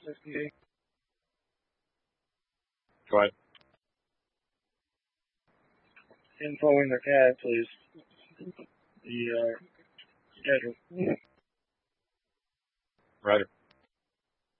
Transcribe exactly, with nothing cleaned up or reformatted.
sixty-eight. Go ahead. Info in the C A D, please. The uh, schedule. Right.